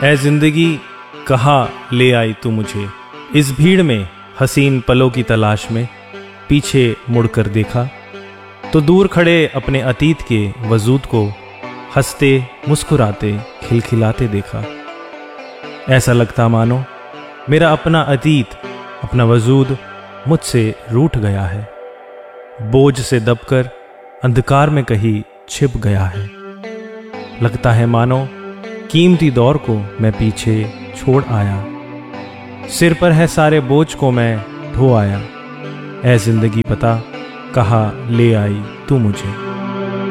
ऐ जिंदगी कहाँ ले आई तू मुझे, इस भीड़ में हसीन पलों की तलाश में। पीछे मुड़कर देखा तो दूर खड़े अपने अतीत के वजूद को हंसते मुस्कुराते खिलखिलाते देखा। ऐसा लगता मानो मेरा अपना अतीत, अपना वजूद मुझसे रूठ गया है, बोझ से दबकर अंधकार में कहीं छिप गया है। लगता है मानो कीमती दौर को मैं पीछे छोड़ आया, सिर पर है सारे बोझ को मैं ढो आया। ऐ जिंदगी पता कहाँ ले आई तू मुझे।